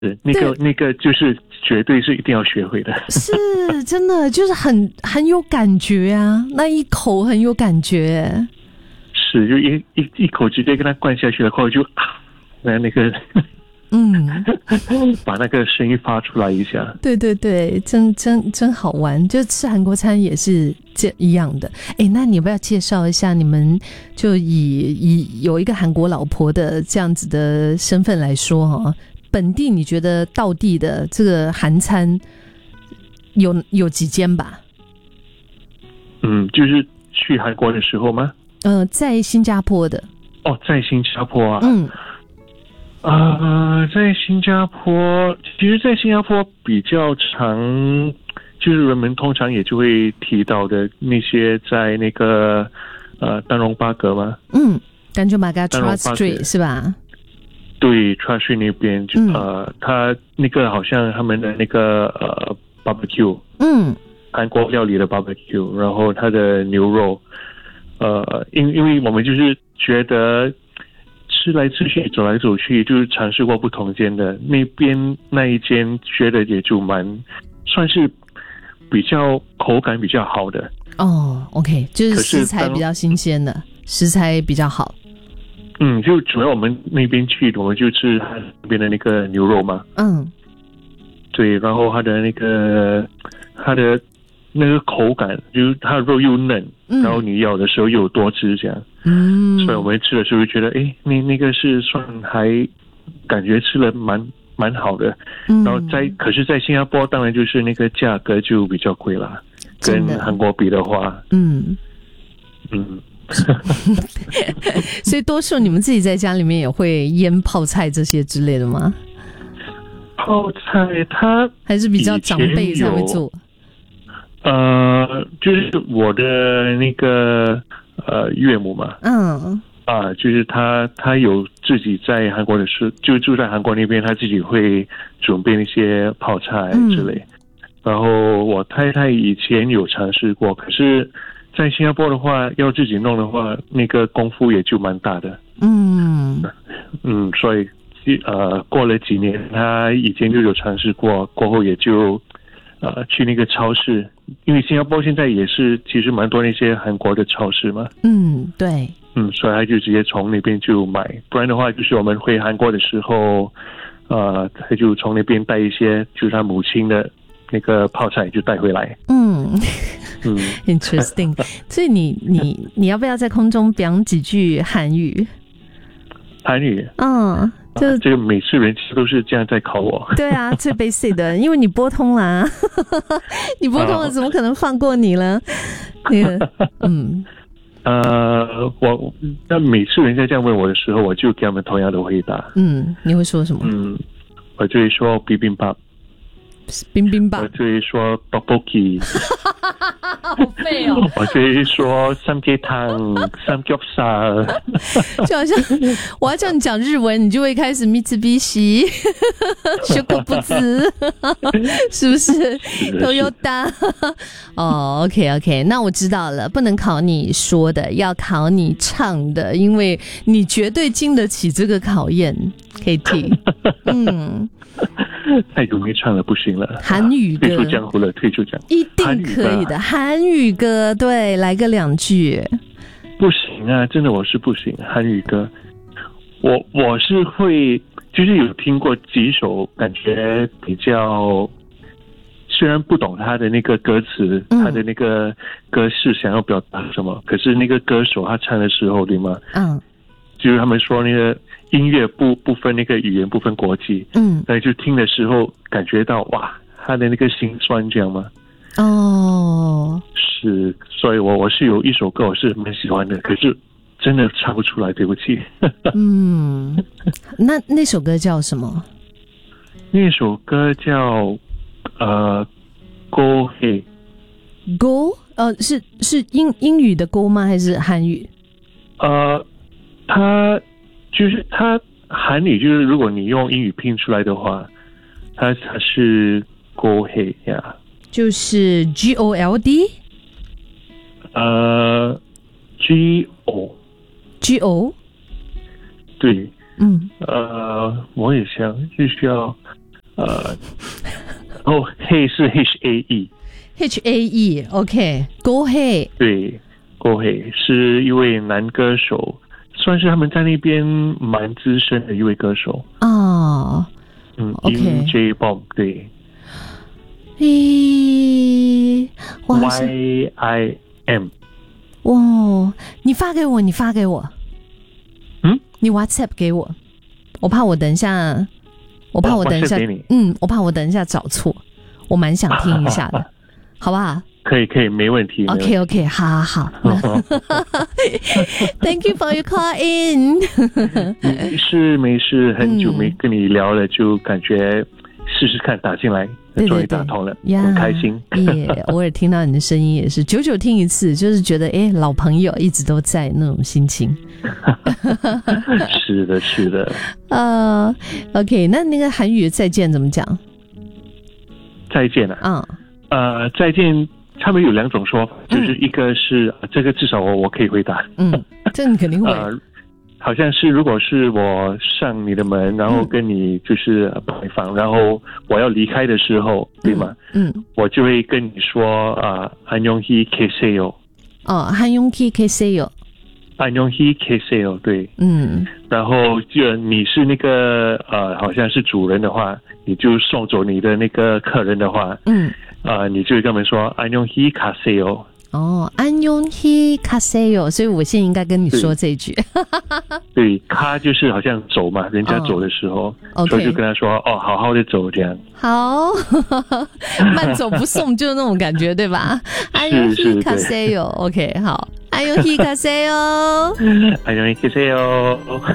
是那个就是绝对是一定要学会的。 是真的，就是很有感觉啊，那一口很有感觉。 是，就一口直接跟它灌下去了，后就那个把那个声音发出来一下。 对对对，真好玩，就吃韩国餐也是这一样的。那你要不要介绍一下，你们就以有一个韩国老婆的这样子的身份来说哈，本地你觉得道地的这个韩餐有几间吧？ 就是去韩国的时候吗？ 在新加坡的。 在新加坡啊。在新加坡，其实在新加坡比较常，就是人们通常也就会提到的那些在那个丹戎巴格吗？ 丹戎巴格 Trust Street 是吧？ 对 ，Trust Street 那边他那个好像他们的那个barbecue，韩国料理的 barbecue， 然后他的牛肉，因为我们就是觉得吃来吃去走来走去，就是尝试过不同间的，那边那一间觉得也就算是比较口感比较好的。 OK， 就是食材比较新鲜的，食材比较好。 就主要我们那边去，我们就吃他那边的那个牛肉嘛。对，然后它的那个口感，就是它的肉又嫩，然后你咬的时候又有多汁这样。所以我们吃的时候就觉得，那个是算还感觉吃了蛮好的。然后可是在新加坡当然就是那个价格就比较贵了，跟韩国比的话。 所以多数你们自己在家里面也会腌泡菜这些之类的吗？ 泡菜它还是比较长辈才会做。 就是我的那个岳母嘛。就是他有自己在韩国的时，就住在韩国那边，他自己会准备那些泡菜之类。然后我太太以前有尝试过，可是在新加坡的话，要自己弄的话，那个功夫也就蛮大的。所以过了几年，他以前就有尝试过，过后也就去那个超市，因为新加坡现在也是其实蛮多那些韩国的超市嘛。 对。 所以他就直接从那边就买，不然的话就是我们回韩国的时候，他就从那边带一些就是他母亲的那个泡菜就带回来。 Interesting。所以你要不要在空中讲几句韩语？ 韩语？这个每次人其实都是这样在考我。 对啊，最 basic 的，因为你拨通啦，你拨通了，怎么可能放过你了？ 那每次人家这样问我的时候，我就给他们同样的回答。 你会说什么？ 我就会说bibimbap。我就会说 tteokbokki。 好废哦！ 我就会说samgyetang、samgyeopsal。 就好像我要叫你讲日文，你就会开始Mitsubishi、修果不子，是不是？Toyota。OK， 那我知道了，不能考你说的，要考你唱的，因为你绝对经得起这个考验。KT， 太容易唱了，不行了。 韩语歌， 退出江湖了，退出江湖。 一定可以的，韩语歌，对，来个2句。 不行啊，真的我是不行。韩语歌，我是会，就是有听过几首，感觉比较，虽然不懂他的那个歌词，他的那个歌是想要表达什么，可是那个歌手他唱的时候，对吗？就是他们说那个音乐不分那个语言，不分国籍。那就听的时候感觉到哇，他的那个心酸这样吗？是，所以我是有一首歌我是蛮喜欢的，可是真的唱不出来，对不起。 那首歌叫什么？ 那首歌叫Go Hey。 Go？是英语的 Go 吗？还是韩语？ 它就是它韩语，就是如果你用英语拼出来的话，它是 Go Hey 呀， 就是 GOLD。 GO。对。我也想就需要嘿是 HAE。 HAE OK， 郭嘿， 对，郭嘿是一位男歌手，算是他们在那边蛮资深的一位歌手哦。OK， J-Bomb 对。YIM。 哇，你发给我，你WhatsApp 给我，我怕我等一下，我怕我等一下找错，我蛮想听一下的，好不好？ 可以，没问题。 OK， 好。Thank you for your call in 。 没事，很久没跟你聊了，就感觉试试看打进来，终于打通了，很开心。 偶尔听到你的声音也是，久久听一次，就是觉得老朋友一直都在那种心情。 是的。 OK， 那个韩语再见怎么讲？ 再见啊。再见。他们有两种说法，就是一个是这个至少我可以回答， 这你肯定会。 好像是如果是我上你的门，然后跟你就是拜访，然後我要離開的時候，對嗎？我就會跟你說안녕히 계세요。 안녕히 계세요。안녕히 계세요，对。然后就你是那个好像是主人的话，你就送走你的那个客人的话，你就会跟他们说안녕히 가세요。 안녕히 가세요，所以我现在应该跟你说这句。 对，卡就是好像走嘛，人家走的时候，所以就跟他说好好的走这样。好， 慢走不送就是那种感觉，对吧？안녕히 가세요。OK， 好，안녕히 가세요。안녕히 가세요。